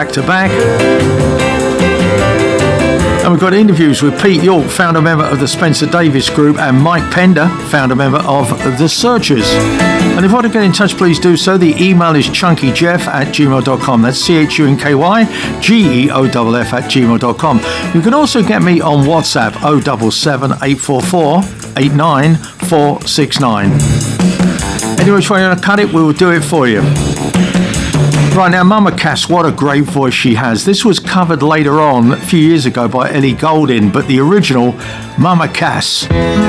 back to back. And we've got interviews with Pete York, founder member of the Spencer Davis Group, and Mike Pender, founder member of The Searchers. And if you want to get in touch, please do so. The email is chunkyjeff@gmail.com. That's CHUNKYGEOFF@gmail.com. You can also get me on WhatsApp 077 844 89469. Anyway, if you want to cut it, we will do it for you. Right now, Mama Cass, what a great voice she has. This was covered later on a few years ago by Ellie Goulding, but the original, Mama Cass.